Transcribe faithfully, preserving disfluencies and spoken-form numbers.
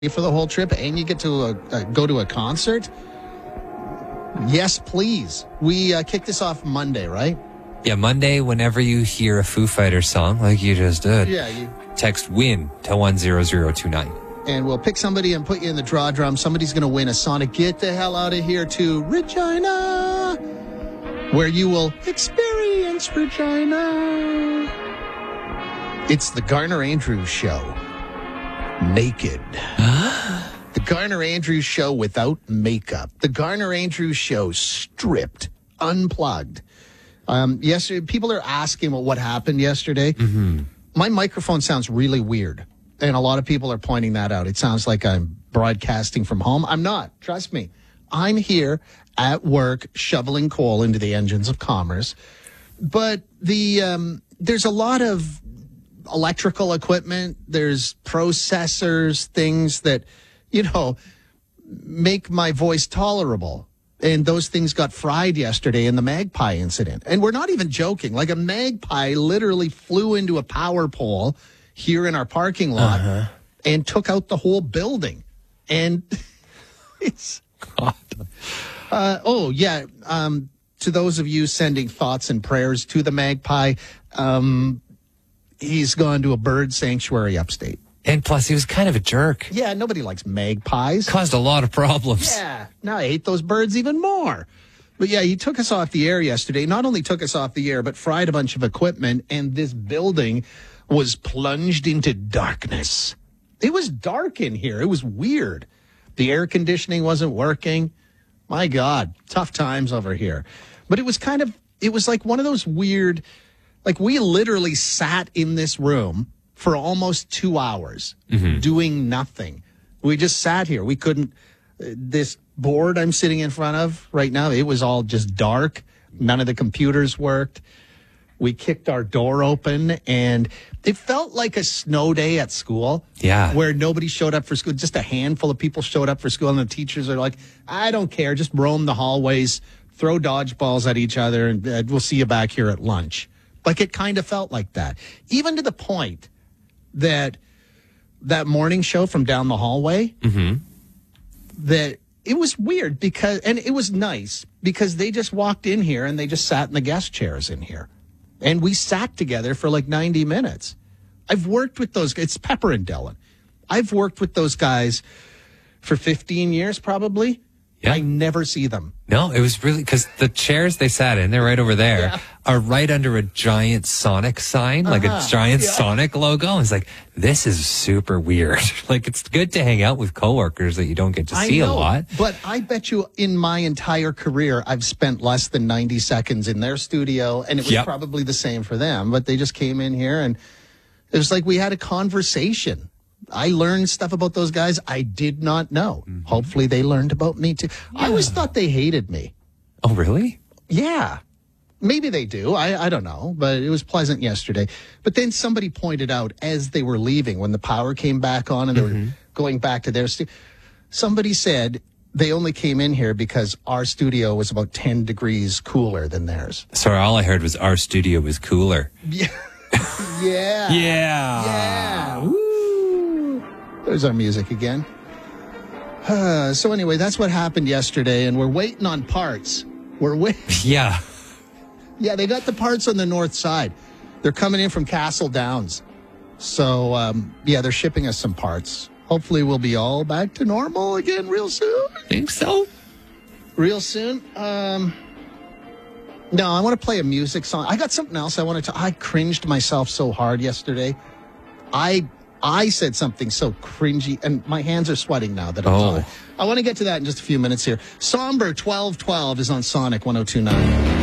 for the whole trip and you get to a, uh, go to a concert, yes, please. We uh, kick this off Monday, right? Yeah, Monday, whenever you hear a Foo Fighters song, like you just did, yeah, you... text WIN to one zero zero two nine. And we'll pick somebody and put you in the draw drum. Somebody's going to win a Sonic Get the Hell Out of Here to Regina, where you will experience Regina. It's the Garner Andrews Show. Naked. The Garner Andrews Show without makeup. The Garner Andrews Show stripped, unplugged. Um, yesterday, people are asking well, what happened yesterday. Mm-hmm. My microphone sounds really weird, and a lot of people are pointing that out. It sounds like I'm broadcasting from home. I'm not. Trust me. I'm here at work shoveling coal into the engines of commerce. But the um, there's a lot of electrical equipment, there's processors, things that, you know, make my voice tolerable. And those things got fried yesterday in the Magpie incident. And we're not even joking. Like a Magpie literally flew into a power pole here in our parking lot uh-huh. and took out the whole building. And it's... God. Uh, oh, yeah. Um, to those of you sending thoughts and prayers to the Magpie, um... he's gone to a bird sanctuary upstate. And plus, he was kind of a jerk. Yeah, nobody likes magpies. Caused a lot of problems. Yeah, now I hate those birds even more. But yeah, he took us off the air yesterday. Not only took us off the air, but fried a bunch of equipment, and this building was plunged into darkness. It was dark in here. It was weird. The air conditioning wasn't working. My God, tough times over here. But it was kind of, it was like one of those weird... Like, we literally sat in this room for almost two hours mm-hmm. doing nothing. We just sat here. We couldn't, uh, this board I'm sitting in front of right now, it was all just dark. None of the computers worked. We kicked our door open, and it felt like a snow day at school. Yeah. Where nobody showed up for school. Just a handful of people showed up for school, and the teachers are like, I don't care. Just roam the hallways, throw dodgeballs at each other, and uh, we'll see you back here at lunch. Like, it kind of felt like that. Even to the point that that morning show from down the hallway, mm-hmm. that it was weird because, and it was nice because they just walked in here and they just sat in the guest chairs in here. And we sat together for like ninety minutes. I've worked with those guys. It's Pepper and Dylan. I've worked with those guys for fifteen years probably. Yeah. I never see them. No, it was really because the chairs they sat in, they're right over there, yeah. are right under a giant Sonic sign, like uh-huh. a giant yeah. Sonic logo. It's like, this is super weird. Like, it's good to hang out with coworkers that you don't get to I see know, a lot. But I bet you in my entire career, I've spent less than ninety seconds in their studio, and it was yep. probably the same for them. But they just came in here, and it was like we had a conversation. I learned stuff about those guys I did not know. Mm-hmm. Hopefully they learned about me too. Yeah. I always thought they hated me. Oh, really? Yeah. Maybe they do. I, I don't know. But it was pleasant yesterday. But then somebody pointed out as they were leaving, when the power came back on and they mm-hmm. were going back to their studio, somebody said they only came in here because our studio was about ten degrees cooler than theirs. Sorry, all I heard was our studio was cooler. Yeah. yeah. Yeah. Yeah. Woo. There's our music again. Uh, so anyway, that's what happened yesterday, and we're waiting on parts. We're waiting. Yeah. Yeah, they got the parts on the north side. They're coming in from Castle Downs. So, um, yeah, they're shipping us some parts. Hopefully we'll be all back to normal again real soon. I think so. Real soon. Um, no, I want to play a music song. I got something else I wanted to... I cringed myself so hard yesterday. I... I said something so cringy, and my hands are sweating now that I'm oh. talking. I want to get to that in just a few minutes here. Somber twelve twelve is on Sonic one oh two point nine.